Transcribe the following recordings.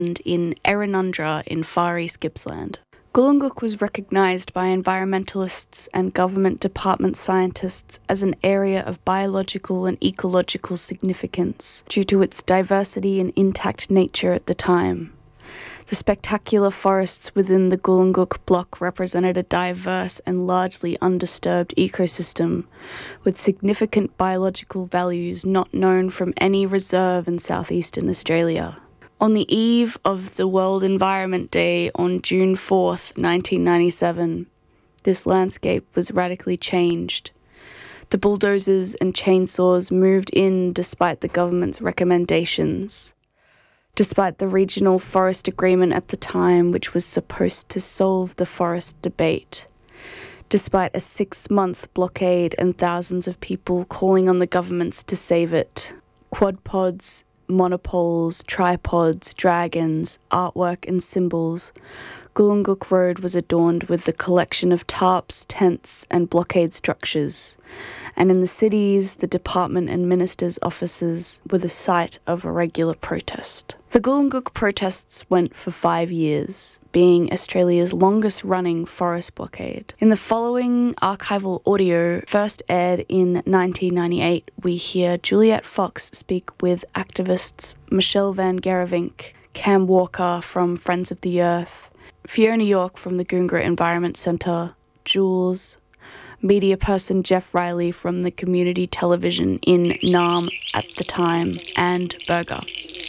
in Errinundra in Far East Gippsland. Goolunguk was recognised by environmentalists and government department scientists as an area of biological and ecological significance due to its diversity and intact nature at the time. The spectacular forests within the Goolunguk block represented a diverse and largely undisturbed ecosystem, with significant biological values not known from any reserve in southeastern Australia. On the eve of the World Environment Day on June 4th, 1997, this landscape was radically changed. The bulldozers and chainsaws moved in despite the government's recommendations. Despite the regional forest agreement at the time, which was supposed to solve the forest debate. Despite a 6-month blockade and thousands of people calling on the governments to save it. Quadpods, monopoles, tripods, dragons, artwork and symbols, Goolunguk Road was adorned with the collection of tarps, tents and blockade structures. And in the cities, the department and ministers' offices were the site of a regular protest. The Goolunguk protests went for 5 years, being Australia's longest-running forest blockade. In the following archival audio, first aired in 1998, we hear Juliet Fox speak with activists Michelle Van Gerevink, Cam Walker from Friends of the Earth, Fiona York from the Goongerah Environment Centre, Jules, media person Jeff Riley from the community television in Naarm at the time, and Berger.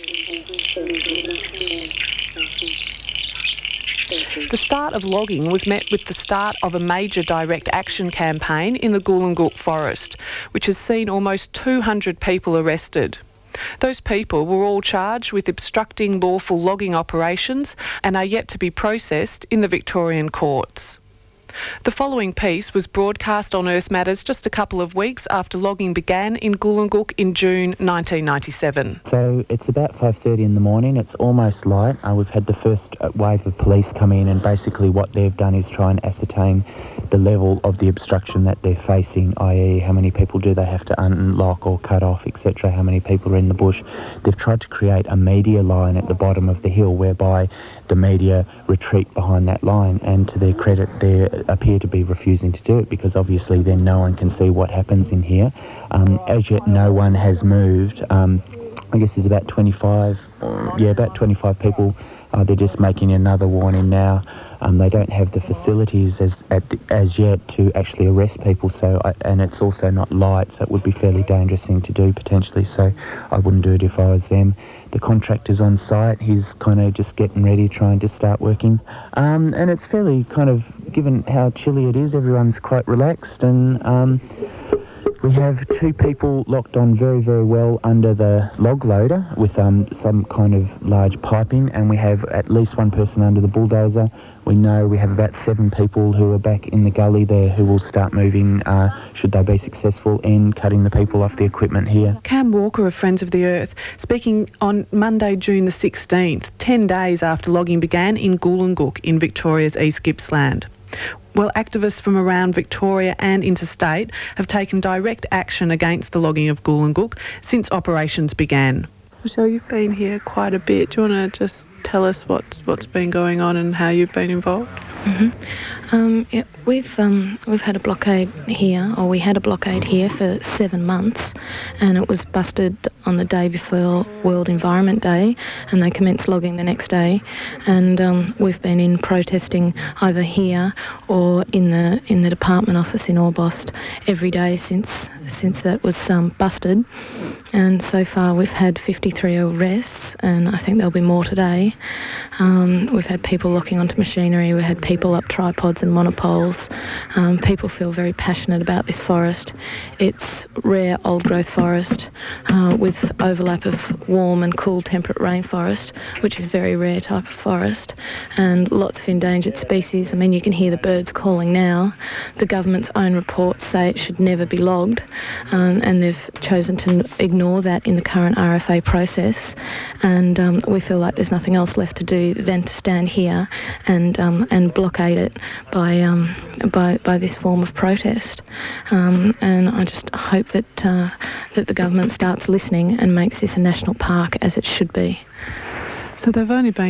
The start of logging was met with the start of a major direct action campaign in the Goolunguk forest, which has seen almost 200 people arrested. Those people were all charged with obstructing lawful logging operations and are yet to be processed in the Victorian courts. The following piece was broadcast on Earth Matters just a couple of weeks after logging began in Goolunguk in June 1997. So it's about 5:30 in the morning. It's almost light. We've had the first wave of police come in, and basically what they've done is try and ascertain the level of the obstruction that they're facing, i.e. how many people do they have to unlock or cut off, etc., how many people are in the bush. They've tried to create a media line at the bottom of the hill whereby the media retreat behind that line, and to their credit they appear to be refusing to do it because obviously then no one can see what happens in here. As yet no one has moved. I guess there's about 25 people. They're just making another warning now. They don't have the facilities as yet to actually arrest people, and it's also not light, so it would be a fairly dangerous thing to do potentially, so I wouldn't do it if I was them. The contractor's on site, he's kind of just getting ready, trying to start working. And it's fairly kind of, given how chilly it is, everyone's quite relaxed, and we have 2 people locked on very, very well under the log loader with some kind of large piping, and we have at least 1 person under the bulldozer. We know we have about 7 people who are back in the gully there who will start moving should they be successful in cutting the people off the equipment here. Cam Walker of Friends of the Earth, speaking on Monday, June the 16th, 10 days after logging began in Goolunguk in Victoria's East Gippsland. Well, activists from around Victoria and interstate have taken direct action against the logging of Goolunguk since operations began. Michelle, you've been here quite a bit. Do you want to just tell us what's been going on and how you've been involved? Yeah, we've had a blockade here, or we had a blockade here for 7 months, and it was busted on the day before World Environment Day, and they commenced logging the next day. And we've been in protesting either here or in the department office in Orbost every day since that was busted. And so far we've had 53 arrests, and I think there'll be more today. We've had people locking onto machinery, we've had people up tripods and monopoles. People feel very passionate about this forest. It's rare old growth forest with overlap of warm and cool temperate rainforest, which is a very rare type of forest, and lots of endangered species. I mean, you can hear the birds calling now. The government's own reports say it should never be logged, and they've chosen to ignore that in the current RFA process, and we feel like there's nothing else left to do than to stand here and blockade it by this form of protest. And I just hope that the government starts listening and makes this a national park as it should be. So they've only been